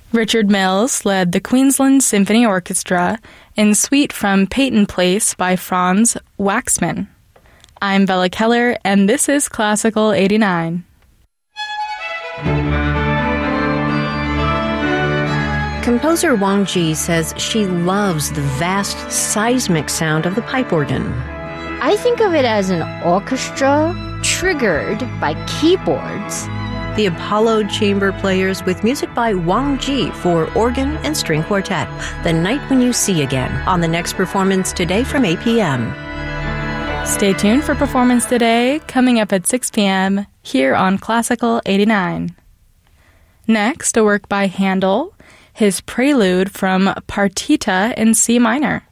Richard Mills led the Queensland Symphony Orchestra in Suite from Peyton Place by Franz Waxman. I'm Bella Keller, and this is Classical 89. Composer Wang Ji says she loves the vast seismic sound of the pipe organ. I think of it as an orchestra triggered by keyboards. The Apollo Chamber Players with music by Wang Ji for organ and string quartet. The Night When You See Again on the next performance today from 8 p.m. Stay tuned for Performance Today, coming up at 6 p.m. here on Classical 89. Next, a work by Handel, his Prelude from Partita in C minor.